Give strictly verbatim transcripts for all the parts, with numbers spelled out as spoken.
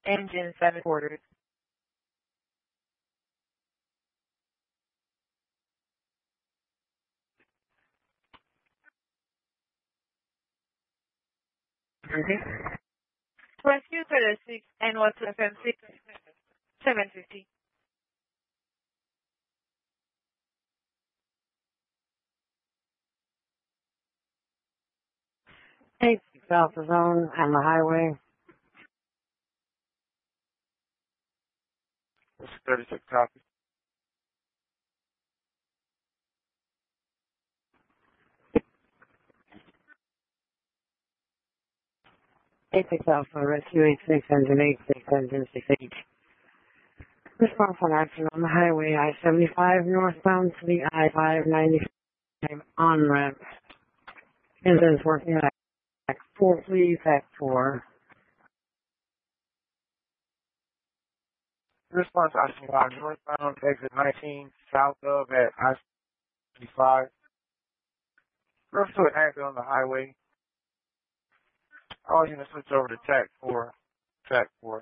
Engine seven quarters. Mm-hmm. Rescue thirty-six and what's F M six seven fifty. Eight south of zone on the highway. This is thirty-six copy. Eight six Alpha, rescue eight six, engine eight six, engine six eight. Response on action on the highway I seventy-five northbound to the I five ninety-five on ramp. Engines working at Act four, please, Act four. Response I seventy-five northbound, exit nineteen, south of at I seventy-five. Refer to an accident on the highway. All units switch over to TAC four. TAC four.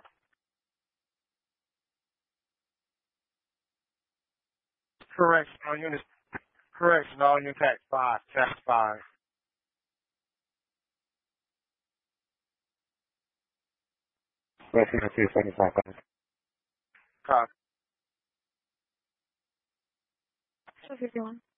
Correction, all units, correction, all units TAC five. TAC five. Rescue two seventy-five. Copy. two fifty-one.